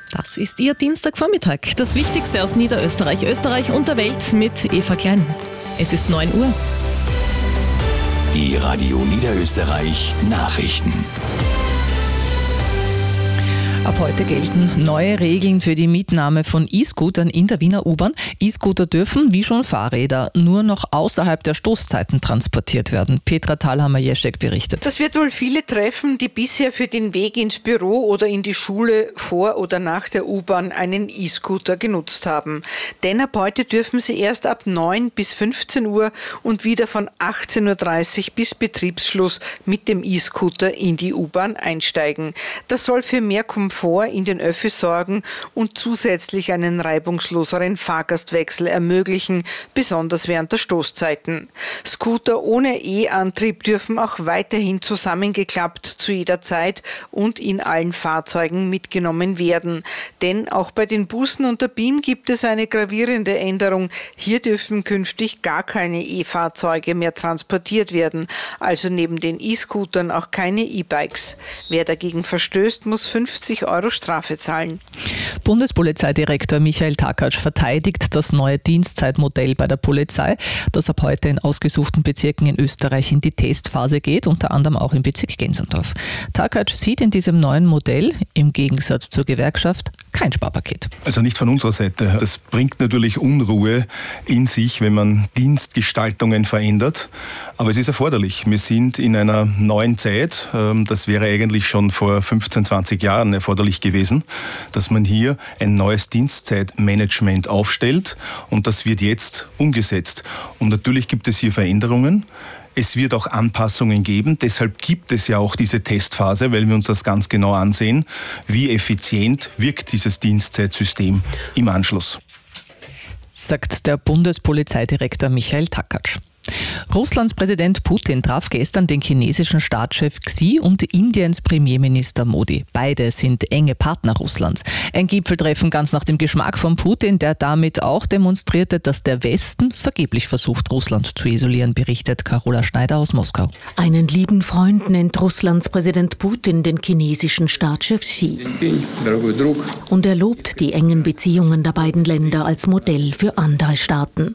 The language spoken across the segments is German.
Das ist Ihr Dienstagvormittag. Das Wichtigste aus Niederösterreich, Österreich und der Welt mit Eva Klein. Es ist 9 Uhr. Die Radio Niederösterreich Nachrichten. Ab heute gelten neue Regeln für die Mietnahme von E-Scootern in der Wiener U-Bahn. E-Scooter dürfen, wie schon Fahrräder, nur noch außerhalb der Stoßzeiten transportiert werden. Petra Thalhammer-Jeschek berichtet. Das wird wohl viele treffen, die bisher für den Weg ins Büro oder in die Schule vor oder nach der U-Bahn einen E-Scooter genutzt haben. Denn ab heute dürfen sie erst ab 9 bis 15 Uhr und wieder von 18.30 Uhr bis Betriebsschluss mit dem E-Scooter in die U-Bahn einsteigen. Das soll für mehr Komfort in den Öffis sorgen und zusätzlich einen reibungsloseren Fahrgastwechsel ermöglichen, besonders während der Stoßzeiten. Scooter ohne E-Antrieb dürfen auch weiterhin zusammengeklappt zu jeder Zeit und in allen Fahrzeugen mitgenommen werden. Denn auch bei den Bussen und der BIM gibt es eine gravierende Änderung. Hier dürfen künftig gar keine E-Fahrzeuge mehr transportiert werden, also neben den E-Scootern auch keine E-Bikes. Wer dagegen verstößt, muss 50 Euro Strafe zahlen. Bundespolizeidirektor Michael Takatsch verteidigt das neue Dienstzeitmodell bei der Polizei, das ab heute in ausgesuchten Bezirken in Österreich in die Testphase geht, unter anderem auch im Bezirk Gensendorf. Takatsch sieht in diesem neuen Modell im Gegensatz zur Gewerkschaft kein Sparpaket. Also nicht von unserer Seite. Das bringt natürlich Unruhe in sich, wenn man Dienstgestaltungen verändert. Aber es ist erforderlich. Wir sind in einer neuen Zeit. Das wäre eigentlich schon vor 15, 20 Jahren erforderlich gewesen, dass man hier ein neues Dienstzeitmanagement aufstellt. Und das wird jetzt umgesetzt. Und natürlich gibt es hier Veränderungen. Es wird auch Anpassungen geben. Deshalb gibt es ja auch diese Testphase, weil wir uns das ganz genau ansehen, wie effizient wirkt dieses Dienstzeitsystem im Anschluss. Sagt der Bundespolizeidirektor Michael Takatsch. Russlands Präsident Putin traf gestern den chinesischen Staatschef Xi und Indiens Premierminister Modi. Beide sind enge Partner Russlands. Ein Gipfeltreffen ganz nach dem Geschmack von Putin, der damit auch demonstrierte, dass der Westen vergeblich versucht, Russland zu isolieren, berichtet Carola Schneider aus Moskau. Einen lieben Freund nennt Russlands Präsident Putin den chinesischen Staatschef Xi. Und er lobt die engen Beziehungen der beiden Länder als Modell für andere Staaten.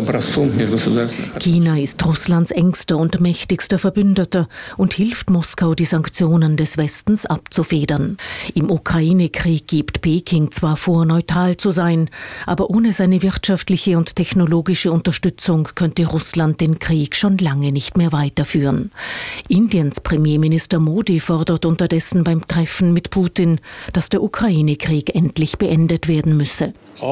China ist Russlands engster und mächtigster Verbündeter und hilft Moskau, die Sanktionen des Westens abzufedern. Im Ukraine-Krieg gibt Peking zwar vor, neutral zu sein, aber ohne seine wirtschaftliche und technologische Unterstützung könnte Russland den Krieg schon lange nicht mehr weiterführen. Indiens Premierminister Modi fordert unterdessen beim Treffen mit Putin, dass der Ukraine-Krieg endlich beendet werden müsse.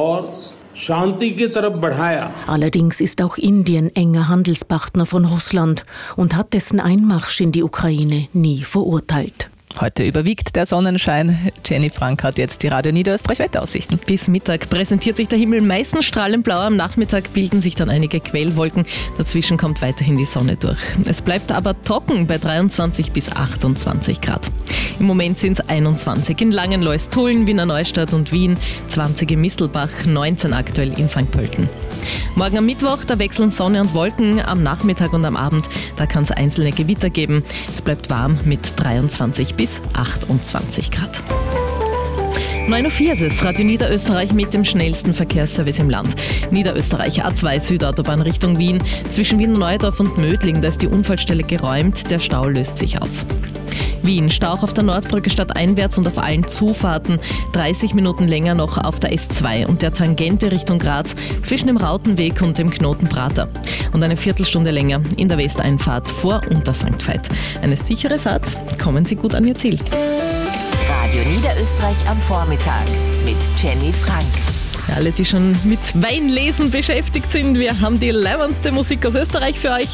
Allerdings ist auch Indien enger Handelspartner von Russland und hat dessen Einmarsch in die Ukraine nie verurteilt. Heute überwiegt der Sonnenschein. Jenny Frank hat jetzt die Radio Niederösterreich Wetteraussichten. Bis Mittag präsentiert sich der Himmel meistens strahlend blau. Am Nachmittag bilden sich dann einige Quellwolken. Dazwischen kommt weiterhin die Sonne durch. Es bleibt aber trocken bei 23 bis 28 Grad. Im Moment sind es 21 in Langenlois, Tulln, Wiener Neustadt und Wien, 20 in Mistelbach, 19 aktuell in St. Pölten. Morgen am Mittwoch, da wechseln Sonne und Wolken. Am Nachmittag und am Abend, da kann es einzelne Gewitter geben. Es bleibt warm mit 23 bis 28 Grad. 9.04 Uhr ist es, Radio Niederösterreich mit dem schnellsten Verkehrsservice im Land. Niederösterreich A2 Südautobahn Richtung Wien. Zwischen Wien Neudorf und Mödling, da ist die Unfallstelle geräumt, der Stau löst sich auf. Wien, Stau auf der Nordbrücke stadteinwärts und auf allen Zufahrten, 30 Minuten länger noch auf der S2 und der Tangente Richtung Graz zwischen dem Rautenweg und dem Knoten Prater. Und eine Viertelstunde länger in der Westeinfahrt vor Untersankt Veit. Eine sichere Fahrt, kommen Sie gut an Ihr Ziel. Radio Niederösterreich am Vormittag mit Jenny Frank. Alle, die schon mit Weinlesen beschäftigt sind, wir haben die leibendste Musik aus Österreich für euch.